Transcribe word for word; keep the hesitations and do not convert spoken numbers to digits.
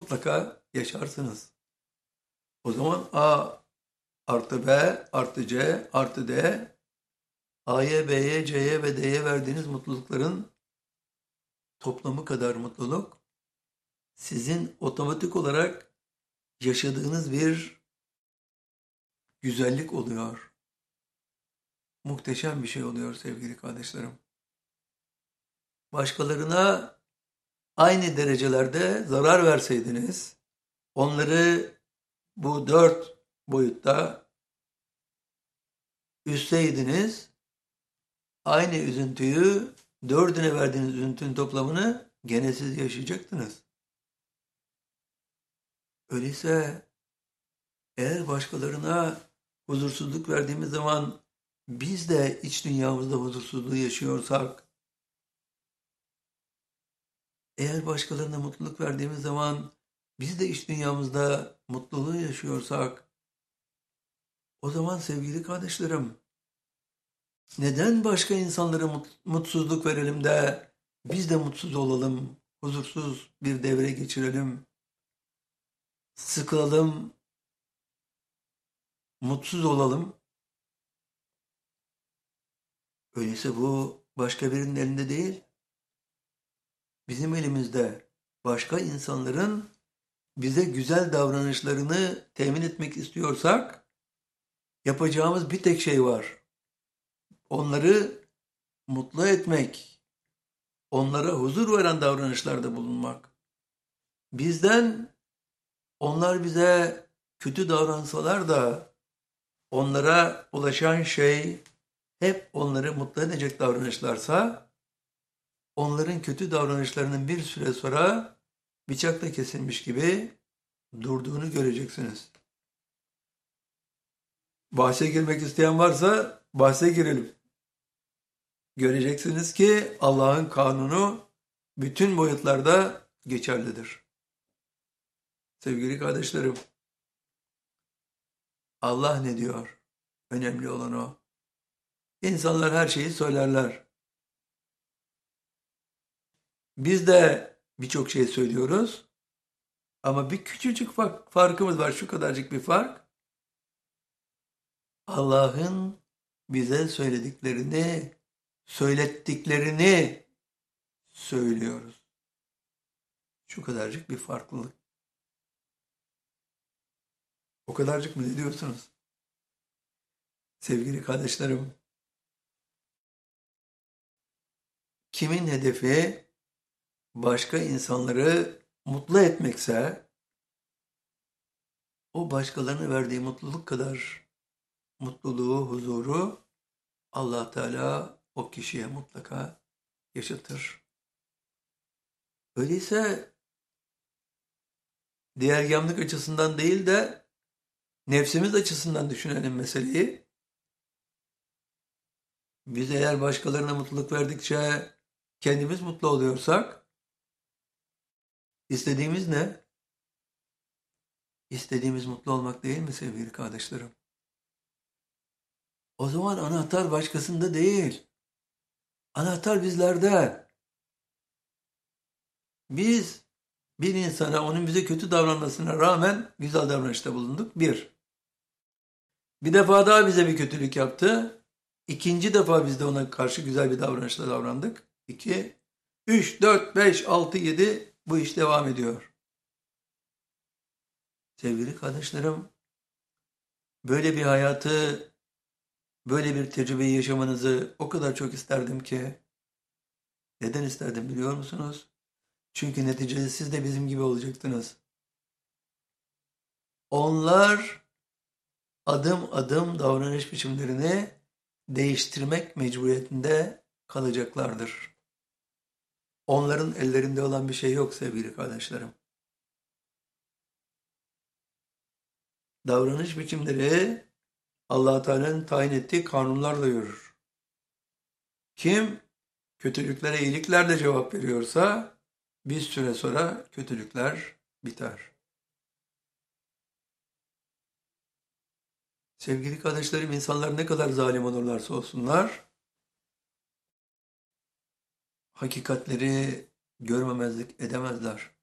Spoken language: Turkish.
mutlaka yaşarsınız. O zaman A artı B artı C artı D, A'ya, B'ye, C'ye ve D'ye verdiğiniz mutlulukların toplamı kadar mutluluk sizin otomatik olarak yaşadığınız bir güzellik oluyor. Muhteşem bir şey oluyor sevgili kardeşlerim. Başkalarına aynı derecelerde zarar verseydiniz, onları bu dört boyutta üzseydiniz, aynı üzüntüyü, dördüne verdiğiniz üzüntünün toplamını gene siz yaşayacaktınız. Öyleyse eğer başkalarına huzursuzluk verdiğimiz zaman biz de iç dünyamızda huzursuzluğu yaşıyorsak, eğer başkalarına mutluluk verdiğimiz zaman biz de iç dünyamızda mutluluğu yaşıyorsak, o zaman sevgili kardeşlerim, neden başka insanlara mutsuzluk verelim de biz de mutsuz olalım, huzursuz bir devre geçirelim, sıkılalım, mutsuz olalım? Öyleyse bu başka birinin elinde değil, bizim elimizde. Başka insanların bize güzel davranışlarını temin etmek istiyorsak, yapacağımız bir tek şey var. Onları mutlu etmek, onlara huzur veren davranışlarda bulunmak. Bizden onlar bize kötü davransalar da onlara ulaşan şey hep onları mutlu edecek davranışlarsa, onların kötü davranışlarının bir süre sonra bıçakla kesilmiş gibi durduğunu göreceksiniz. Bahse girmek isteyen varsa bahse girelim. Göreceksiniz ki Allah'ın kanunu bütün boyutlarda geçerlidir. Sevgili kardeşlerim, Allah ne diyor? Önemli olan o. İnsanlar her şeyi söylerler. Biz de birçok şey söylüyoruz. Ama bir küçücük farkımız var, şu kadarcık bir fark. Allah'ın bize söylediklerini, söylettiklerini söylüyoruz. Şu kadarcık bir farklılık. O kadarcık mı ne diyorsunuz? Sevgili kardeşlerim, kimin hedefi başka insanları mutlu etmekse, o başkalarına verdiği mutluluk kadar mutluluğu, huzuru Allah Teala o kişiye mutlaka yaşatır. Öyleyse diğergamlık açısından değil de nefsimiz açısından düşünelim meseleyi. Biz eğer başkalarına mutluluk verdikçe kendimiz mutlu oluyorsak, istediğimiz ne? İstediğimiz mutlu olmak değil mi sevgili kardeşlerim? O zaman anahtar başkasında değil. Anahtar bizlerde. Biz bir insana onun bize kötü davranmasına rağmen güzel davranışta bulunduk. Bir. Bir defa daha bize bir kötülük yaptı. İkinci defa biz de ona karşı güzel bir davranışla davrandık. İki. Üç, dört, beş, altı, yedi bu iş devam ediyor. Sevgili kardeşlerim, böyle bir hayatı, böyle bir tecrübeyi yaşamanızı o kadar çok isterdim ki. Neden isterdim biliyor musunuz? Çünkü neticede siz de bizim gibi olacaktınız. Onlar adım adım davranış biçimlerini değiştirmek mecburiyetinde kalacaklardır. Onların ellerinde olan bir şey yok sevgili kardeşlerim. Davranış biçimleri Allah Teala'nın tayin ettiği kanunlarla yürür. Kim kötülüklere iyiliklerle cevap veriyorsa bir süre sonra kötülükler biter. Sevgili kardeşlerim, insanlar ne kadar zalim olurlarsa olsunlar, hakikatleri görmemezlik edemezler.